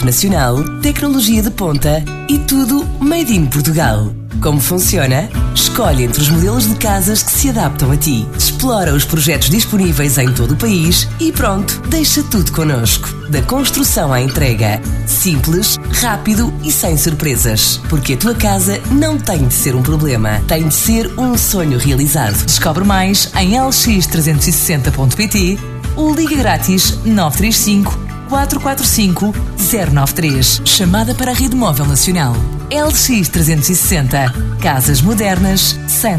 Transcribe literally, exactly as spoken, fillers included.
nacional, tecnologia de ponta e tudo made in Portugal. Como funciona? Escolhe entre os modelos de casas que se adaptam a ti. Explora os projetos disponíveis em todo o país e pronto, deixa tudo connosco. Da construção à entrega. Simples, rápido e sem surpresas. Porque a tua casa não tem de ser um problema, tem de ser um sonho realizado. Descobre mais em l x trezentos e sessenta ponto p t ou liga grátis nove três cinco, quatro quatro cinco, zero nove três. Chamada para a Rede Móvel Nacional. L X trezentos e sessenta. Casas modernas sem